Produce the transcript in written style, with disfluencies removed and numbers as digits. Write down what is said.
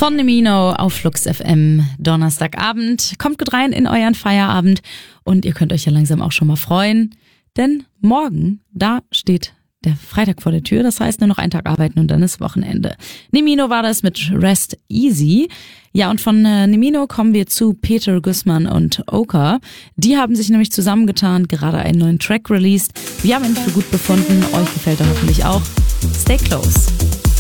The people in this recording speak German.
Von Nemino auf Flux FM, Donnerstagabend. Kommt gut rein in euren Feierabend und ihr könnt euch ja langsam auch schon mal freuen, denn morgen, da steht der Freitag vor der Tür, das heißt nur noch einen Tag arbeiten und dann ist Wochenende. Nemino war das mit Rest Easy. Ja, und von Nemino kommen wir zu Peter Guzman und Oka. Die haben sich nämlich zusammengetan, gerade einen neuen Track released. Wir haben ihn für gut befunden, euch gefällt er hoffentlich auch. Stay close.